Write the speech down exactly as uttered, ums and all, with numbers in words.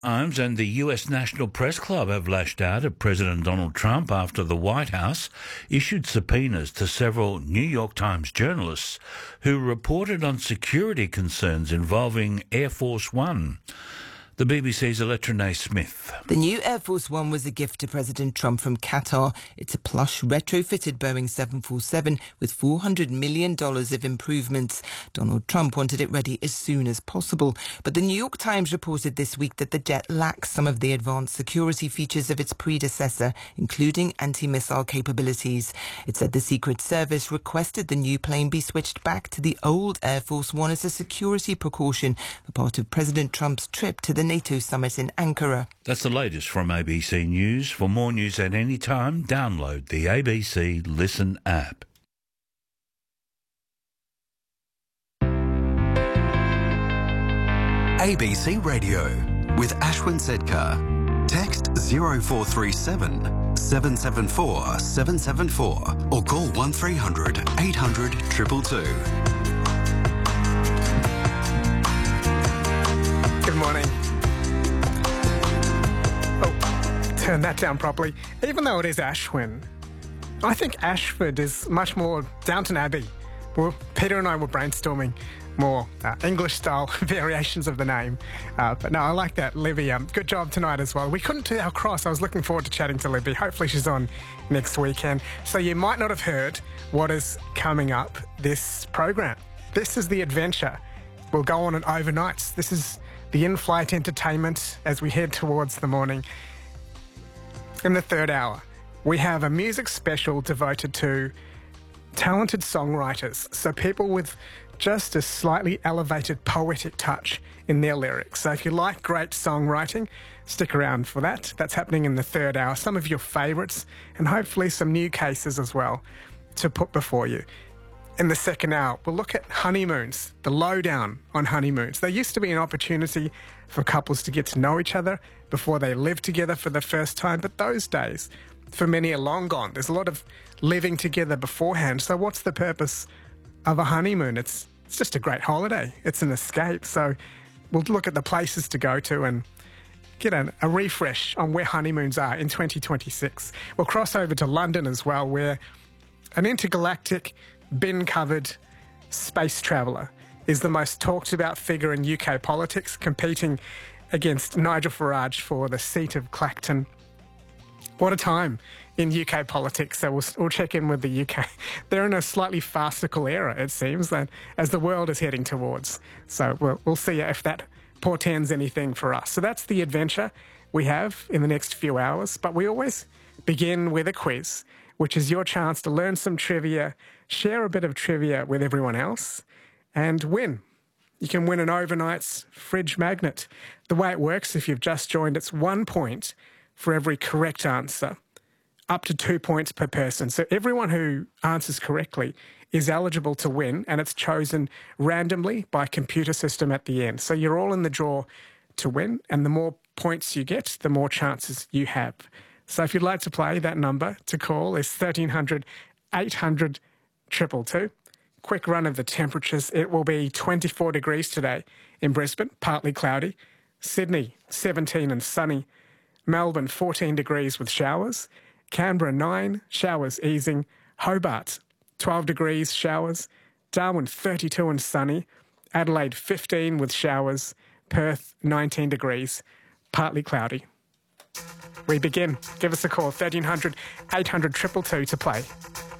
Times and the U S National Press Club have lashed out at President Donald Trump after the White House issued subpoenas to several New York Times journalists who reported on security concerns involving Air Force One. The B B C's Electra Smith. The new Air Force One was a gift to President Trump from Qatar. It's a plush, retrofitted Boeing seven forty-seven with four hundred million dollars of improvements. Donald Trump wanted it ready as soon as possible. But the New York Times reported this week that the jet lacks some of the advanced security features of its predecessor, including anti-missile capabilities. It said the Secret Service requested the new plane be switched back to the old Air Force One as a security precaution for part of President Trump's trip to the NATO summit in Ankara. That's the latest from A B C News. For more news at any time, download the A B C Listen app. A B C Radio with Ashwin Sedkar. Text zero four three seven, seven seven four, seven seven four or call one three hundred, eight hundred, two two two. Good morning. Turn that down properly. Even though it is Ashwin, I think Ashford is much more Downton Abbey. Well, Peter and I were brainstorming more uh, English-style variations of the name. Uh, but no, I like that. Libby, um, good job tonight as well. We couldn't do our cross. I was looking forward to chatting to Libby. Hopefully she's on next weekend. So you might not have heard what is coming up this program. This is the adventure. We'll go on an overnights. This is the in-flight entertainment as we head towards the morning. In the third hour, we have a music special devoted to talented songwriters, so people with just a slightly elevated poetic touch in their lyrics. So if you like great songwriting, stick around for that. That's happening in the third hour. Some of your favourites and hopefully some new cases as well to put before you. In the second hour, we'll look at honeymoons, the lowdown on honeymoons. There used to be an opportunity for couples to get to know each other before they live together for the first time, but those days, for many, are long gone. There's a lot of living together beforehand. So what's the purpose of a honeymoon? It's it's just a great holiday. It's an escape. So we'll look at the places to go to and get an, a refresh on where honeymoons are in twenty twenty-six. We'll cross over to London as well, where an intergalactic bin-covered space traveller is the most talked about figure in U K politics, competing against Nigel Farage for the seat of Clacton. What a time in U K politics. So we'll, we'll check in with the U K. They're in a slightly farcical era, it seems, that as the world is heading towards. So we'll, we'll see if that portends anything for us. So that's the adventure we have in the next few hours. But we always begin with a quiz, which is your chance to learn some trivia, share a bit of trivia with everyone else, and win. You can win an overnight's fridge magnet. The way it works, if you've just joined, it's one point for every correct answer, up to two points per person. So everyone who answers correctly is eligible to win, and it's chosen randomly by computer system at the end. So you're all in the draw to win, and the more points you get, the more chances you have. So if you'd like to play, that number to call is thirteen hundred, eight hundred, two two two. Quick run of the temperatures. It will be twenty-four degrees today in Brisbane, partly cloudy. Sydney, seventeen and sunny. Melbourne, fourteen degrees with showers. Canberra, nine, showers easing. Hobart, twelve degrees, showers. Darwin, thirty-two and sunny. Adelaide, fifteen with showers. Perth, nineteen degrees, partly cloudy. We begin. Give us a call, thirteen hundred, eight hundred, two two two to play.